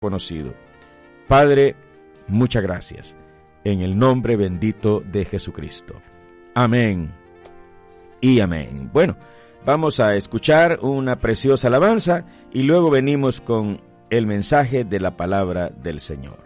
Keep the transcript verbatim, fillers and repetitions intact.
conocido. Padre, muchas gracias. En el nombre bendito de Jesucristo. Amén y amén. Bueno, vamos a escuchar una preciosa alabanza y luego venimos con el mensaje de la palabra del Señor.